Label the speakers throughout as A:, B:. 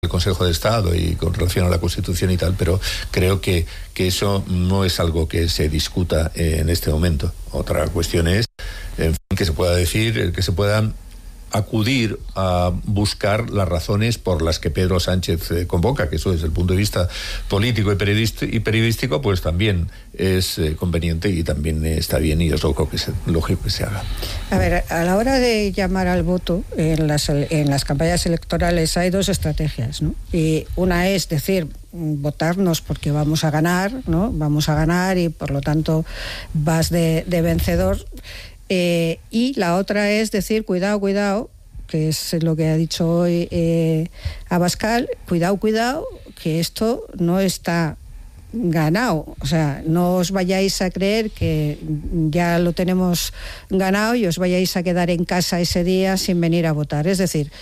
A: el Consejo de Estado y con relación a la Constitución y tal, pero creo que eso no es algo que se discuta en este momento. Otra cuestión es, en fin, que se pueda decir, que se puedan acudir a buscar las razones por las que Pedro Sánchez convoca, que eso desde el punto de vista político y periodístico, pues también es conveniente y también está bien y es lógico que se haga.
B: A ver, a la hora de llamar al voto en las campañas electorales hay dos estrategias, ¿no? Y una es decir, votarnos porque vamos a ganar, ¿no? Vamos a ganar y por lo tanto vas de vencedor. Y la otra es decir, cuidado, que es lo que ha dicho hoy Abascal, cuidado, que esto no está ganado. O sea, no os vayáis a creer que ya lo tenemos ganado y os vayáis a quedar en casa ese día sin venir a votar. Es decir,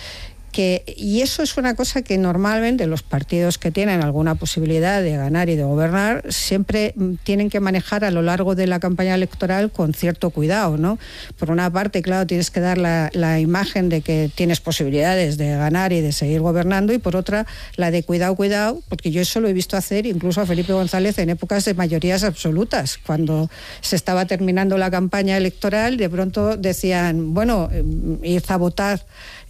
B: y eso es una cosa que normalmente los partidos que tienen alguna posibilidad de ganar y de gobernar siempre tienen que manejar a lo largo de la campaña electoral con cierto cuidado, ¿no? Por una parte, claro, tienes que dar la imagen de que tienes posibilidades de ganar y de seguir gobernando, y por otra, la de cuidado, porque yo eso lo he visto hacer incluso a Felipe González en épocas de mayorías absolutas. Cuando se estaba terminando la campaña electoral, de pronto decían, bueno, id a votar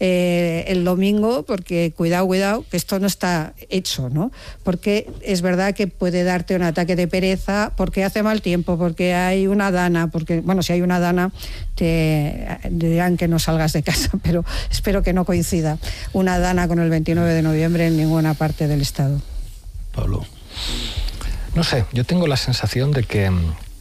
B: el domingo porque cuidado, que esto no está hecho, ¿no? Porque es verdad que puede darte un ataque de pereza porque hace mal tiempo, porque hay una dana, porque, bueno, si hay una dana te dirán que no salgas de casa, pero espero que no coincida una dana con el 29 de noviembre en ninguna parte del Estado.
C: Pablo.
D: No sé, yo tengo la sensación de que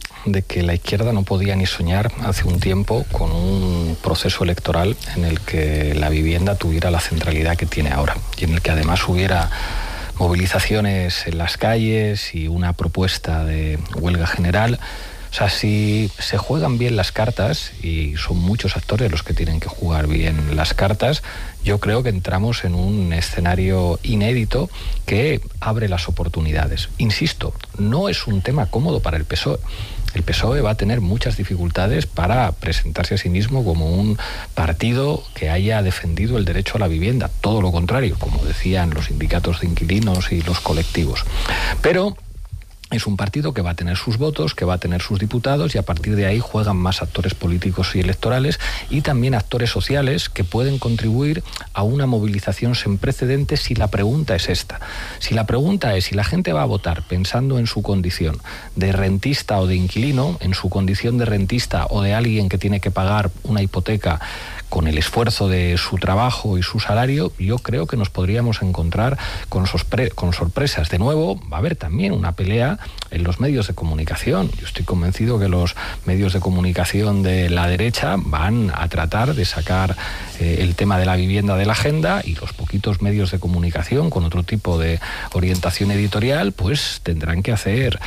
D: la izquierda no podía ni soñar hace un tiempo con un proceso electoral en el que la vivienda tuviera la centralidad que tiene ahora y en el que además hubiera movilizaciones en las calles y una propuesta de huelga general. O sea, si se juegan bien las cartas, y son muchos actores los que tienen que jugar bien las cartas, yo creo que entramos en un escenario inédito que abre las oportunidades. Insisto, no es un tema cómodo para el PSOE. El PSOE va a tener muchas dificultades para presentarse a sí mismo como un partido que haya defendido el derecho a la vivienda. Todo lo contrario, como decían los sindicatos de inquilinos y los colectivos. Pero es un partido que va a tener sus votos, que va a tener sus diputados, y a partir de ahí juegan más actores políticos y electorales y también actores sociales que pueden contribuir a una movilización sin precedentes si la pregunta es esta. Si la pregunta es si la gente va a votar pensando en su condición de rentista o de inquilino, en su condición de rentista o de alguien que tiene que pagar una hipoteca con el esfuerzo de su trabajo y su salario, yo creo que nos podríamos encontrar con sorpresas. De nuevo, va a haber también una pelea en los medios de comunicación. Yo estoy convencido que los medios de comunicación de la derecha van a tratar de sacar el tema de la vivienda de la agenda, y los poquitos medios de comunicación con otro tipo de orientación editorial pues tendrán que hacer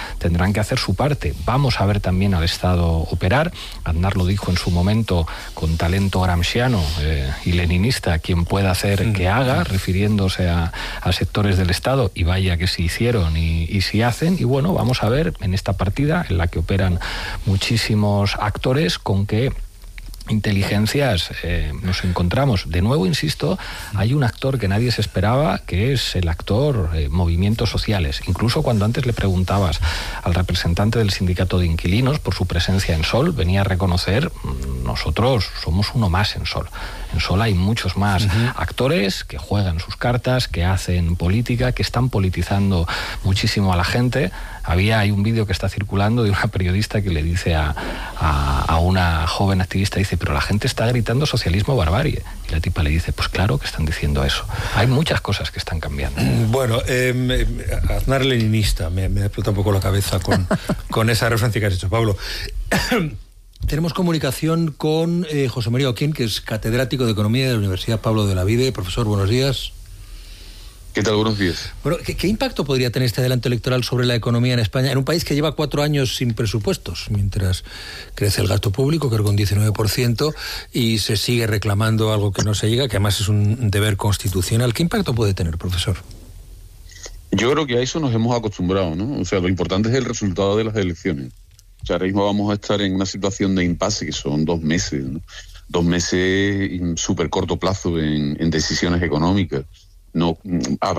D: su parte. Vamos a ver también al Estado operar. Aznar lo dijo en su momento con talento gramsciano y leninista: quien pueda hacer que haga, refiriéndose a sectores del Estado, y vaya que sí hicieron y sí hacen. Y bueno, vamos a ver en esta partida en la que operan muchísimos actores con qué inteligencias nos encontramos. De nuevo, insisto, hay un actor que nadie se esperaba, que es el actor movimientos sociales. Incluso cuando antes le preguntabas al representante del sindicato de inquilinos por su presencia en Sol, venía a reconocer: nosotros somos uno más en Sol. En Sol hay muchos más actores que juegan sus cartas, que hacen política, que están politizando muchísimo a la gente. Hay un vídeo que está circulando de una periodista que le dice a una joven activista, dice: pero la gente está gritando socialismo barbarie. Y la tipa le dice: pues claro que están diciendo eso. Hay muchas cosas que están cambiando.
C: Bueno, Aznar leninista, me explota un poco la cabeza con esa referencia que has hecho, Pablo. Tenemos comunicación con José María Oquín, que es catedrático de Economía de la Universidad Pablo de Olavide. Profesor, buenos días.
E: ¿Qué tal? Buenos días.
C: Bueno, ¿qué impacto podría tener este adelanto electoral sobre la economía en España, en un país que lleva 4 años sin presupuestos, mientras crece el gasto público, creo que un 19%, y se sigue reclamando algo que no se llega, que además es un deber constitucional? ¿Qué impacto puede tener, profesor?
E: Yo creo que a eso nos hemos acostumbrado, ¿no? O sea, lo importante es el resultado de las elecciones. O sea, ahora mismo vamos a estar en una situación de impasse, que son 2 meses, ¿no? 2 meses en súper corto plazo en decisiones económicas. No habrá